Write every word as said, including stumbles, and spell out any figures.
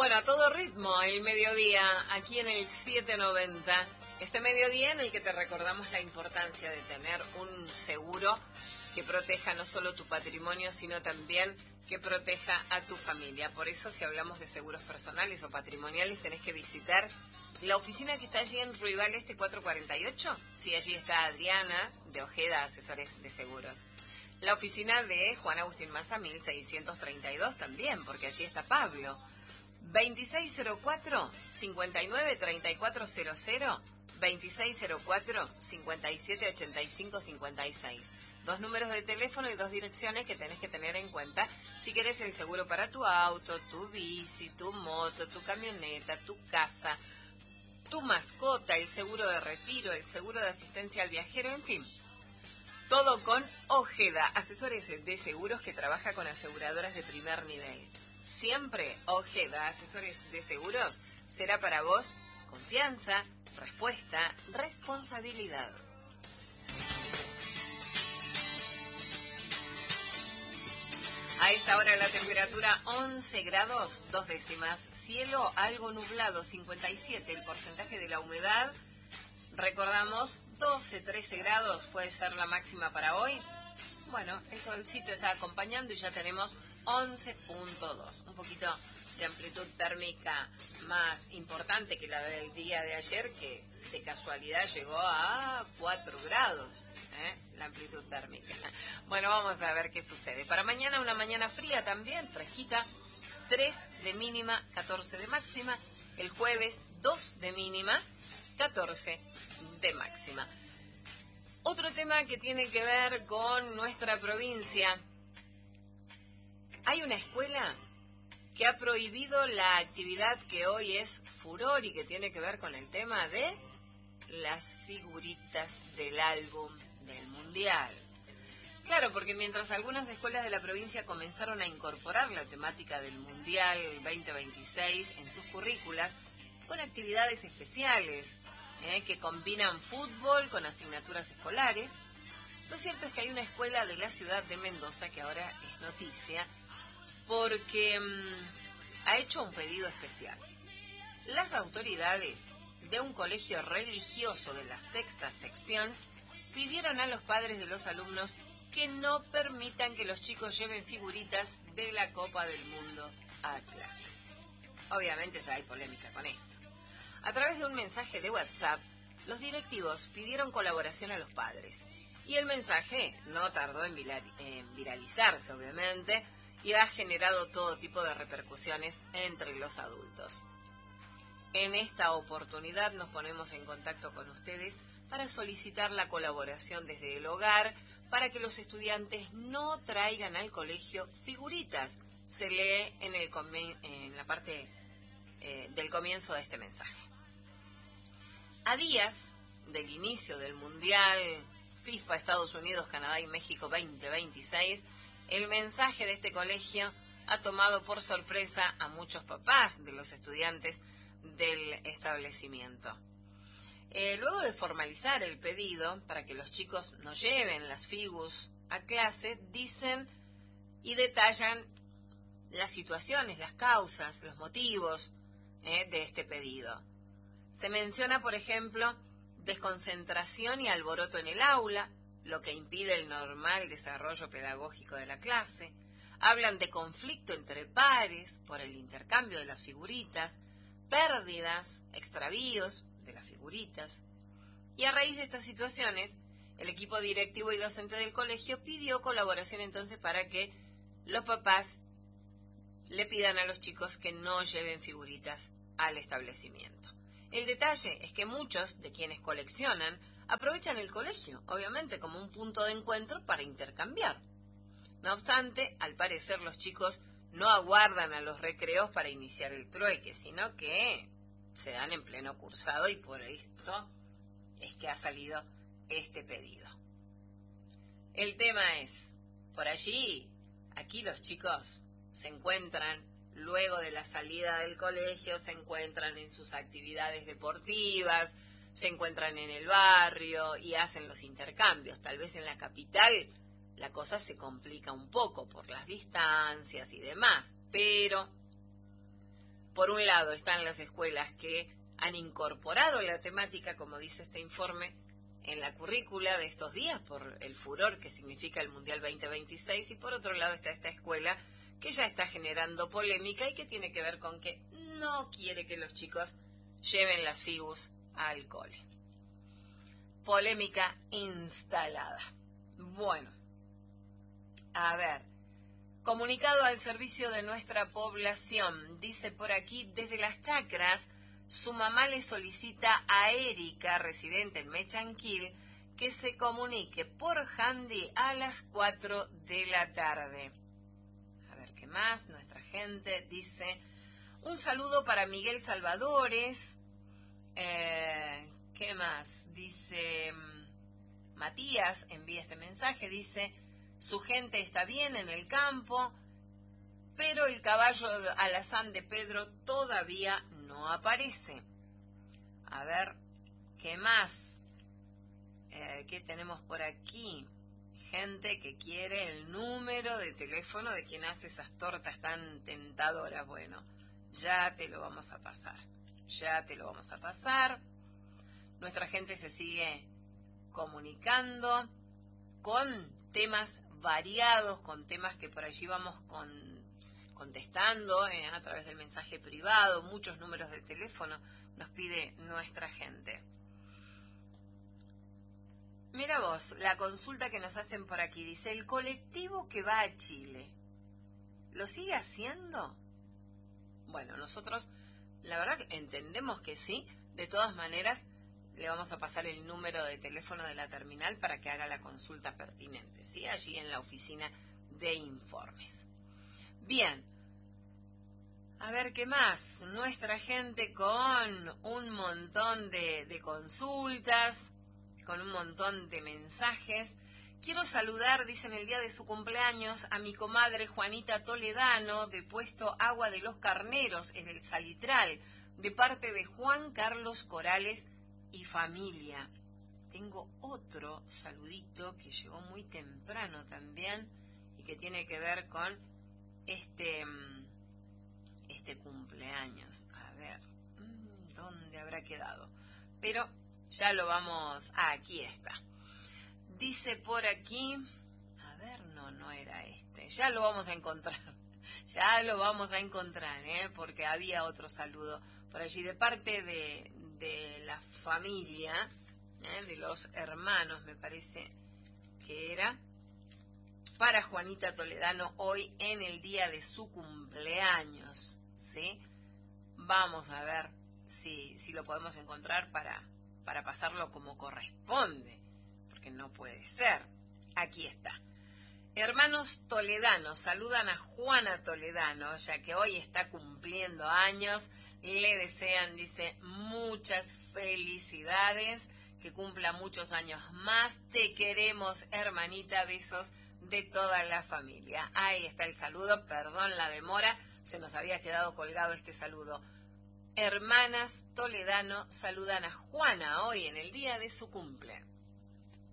Bueno, a todo ritmo, el mediodía, aquí en el siete noventa. Este mediodía en el que te recordamos la importancia de tener un seguro que proteja no solo tu patrimonio, sino también que proteja a tu familia. Por eso, si hablamos de seguros personales o patrimoniales, tenés que visitar la oficina que está allí en Ruibal Este cuatrocientos cuarenta y ocho. Sí, allí está Adriana, de Ojeda Asesores de Seguros. La oficina de Juan Agustín Maza, mil seiscientos treinta y dos también, porque allí está Pablo. veintiséis cero cuatro, cincuenta y nueve, treinta y cuatro cero cero, veintiséis cero cuatro, cincuenta y siete, ochenta y cinco, cincuenta y seis. Dos números de teléfono y dos direcciones que tenés que tener en cuenta si querés el seguro para tu auto, tu bici, tu moto, tu camioneta, tu casa, tu mascota, el seguro de retiro, el seguro de asistencia al viajero, en fin. Todo con Ojeda, asesores de seguros que trabaja con aseguradoras de primer nivel. Siempre Ojeda, asesores de seguros, será para vos confianza, respuesta, responsabilidad. A esta hora la temperatura once grados, dos décimas, cielo algo nublado, cincuenta y siete, el porcentaje de la humedad, recordamos, doce, trece grados puede ser la máxima para hoy. Bueno, el solcito está acompañando y ya tenemos once punto dos, un poquito de amplitud térmica más importante que la del día de ayer, que de casualidad llegó a cuatro grados, ¿eh? La amplitud térmica. Bueno, vamos a ver qué sucede. Para mañana una mañana fría también, fresquita, tres de mínima, catorce de máxima. El jueves dos de mínima, catorce de máxima. Otro tema que tiene que ver con nuestra provincia. Hay una escuela que ha prohibido la actividad que hoy es furor y que tiene que ver con el tema de las figuritas del álbum del Mundial. Claro, porque mientras algunas escuelas de la provincia comenzaron a incorporar la temática del Mundial veinte veintiséis en sus currículas con actividades especiales, eh, que combinan fútbol con asignaturas escolares, lo cierto es que hay una escuela de la ciudad de Mendoza que ahora es noticia porque mmm, ha hecho un pedido especial. Las autoridades de un colegio religioso de la sexta sección pidieron a los padres de los alumnos que no permitan que los chicos lleven figuritas de la Copa del Mundo a clases. Obviamente ya hay polémica con esto. A través de un mensaje de WhatsApp, los directivos pidieron colaboración a los padres. Y el mensaje no tardó en viralizarse, obviamente, y ha generado todo tipo de repercusiones entre los adultos. En esta oportunidad nos ponemos en contacto con ustedes para solicitar la colaboración desde el hogar para que los estudiantes no traigan al colegio figuritas. Se lee en, el en la parte eh, del comienzo de este mensaje. A días del inicio del Mundial FIFA Estados Unidos, Canadá y México veinte veintiséis, el mensaje de este colegio ha tomado por sorpresa a muchos papás de los estudiantes del establecimiento. Eh, luego de formalizar el pedido para que los chicos no lleven las figus a clase, dicen y detallan las situaciones, las causas, los motivos eh, de este pedido. Se menciona, por ejemplo, desconcentración y alboroto en el aula, lo que impide el normal desarrollo pedagógico de la clase. Hablan de conflicto entre pares por el intercambio de las figuritas, pérdidas, extravíos de las figuritas. Y a raíz de estas situaciones, el equipo directivo y docente del colegio pidió colaboración entonces para que los papás le pidan a los chicos que no lleven figuritas al establecimiento. El detalle es que muchos de quienes coleccionan aprovechan el colegio, obviamente, como un punto de encuentro para intercambiar. No obstante, al parecer los chicos no aguardan a los recreos para iniciar el trueque, sino que se dan en pleno cursado y por esto es que ha salido este pedido. El tema es, por allí, aquí los chicos se encuentran luego de la salida del colegio, se encuentran en sus actividades deportivas, se encuentran en el barrio y hacen los intercambios. Tal vez en la capital la cosa se complica un poco por las distancias y demás, pero por un lado están las escuelas que han incorporado la temática, como dice este informe, en la currícula de estos días por el furor que significa el Mundial veinte veintiséis, y por otro lado está esta escuela que ya está generando polémica y que tiene que ver con que no quiere que los chicos lleven las figus al cole. Polémica instalada. Bueno, a ver, comunicado al servicio de nuestra población, dice por aquí, desde las chacras, su mamá le solicita a Erika, residente en Mechanquil, que se comunique por handy a las cuatro de la tarde. A ver, ¿qué más? Nuestra gente dice, un saludo para Miguel Salvadores. Eh, ¿Qué más? Dice, Matías envía este mensaje, dice, su gente está bien en el campo, pero el caballo alazán de Pedro todavía no aparece. A ver, ¿qué más? Eh, ¿Qué tenemos por aquí? Gente que quiere el número de teléfono de quien hace esas tortas tan tentadoras. Bueno, ya te lo vamos a pasar. Ya te lo vamos a pasar. Nuestra gente se sigue comunicando con temas variados, con temas que por allí vamos con, contestando eh, a través del mensaje privado. Muchos números de teléfono nos pide nuestra gente. Mira vos, la consulta que nos hacen por aquí. Dice, el colectivo que va a Chile, ¿lo sigue haciendo? Bueno, nosotros la verdad que entendemos que sí. De todas maneras, le vamos a pasar el número de teléfono de la terminal para que haga la consulta pertinente, ¿sí? Allí en la oficina de informes. Bien, a ver qué más. Nuestra gente con un montón de, de consultas, con un montón de mensajes. Quiero saludar, dicen el día de su cumpleaños, a mi comadre Juanita Toledano, de Puesto Agua de los Carneros, en el Salitral, de parte de Juan Carlos Corales y familia. Tengo otro saludito que llegó muy temprano también y que tiene que ver con este, este cumpleaños. A ver, ¿dónde habrá quedado? Pero ya lo vamos... Ah, aquí está. Dice por aquí... A ver, no, no era este. Ya lo vamos a encontrar. Ya lo vamos a encontrar, ¿eh? Porque había otro saludo por allí de parte de... de la familia, ¿eh? De los hermanos, me parece que era, para Juanita Toledano hoy en el día de su cumpleaños, ¿sí? Vamos a ver si, si lo podemos encontrar para, para pasarlo como corresponde, porque no puede ser. Aquí está. Hermanos Toledano saludan a Juana Toledano, ya que hoy está cumpliendo años. Le desean, dice, muchas felicidades, que cumpla muchos años más. Te queremos, hermanita, besos de toda la familia. Ahí está el saludo, perdón la demora, se nos había quedado colgado este saludo. Hermanas Toledano saludan a Juana hoy en el día de su cumple.